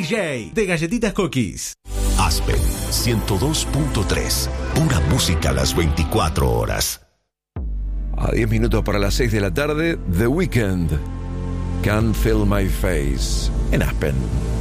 DJ de Galletitas Cookies. Aspen 102.3. Pura música a las 24 horas. A 10 minutos para las 6 de la tarde, The Weeknd. Can't Feel My Face en Aspen.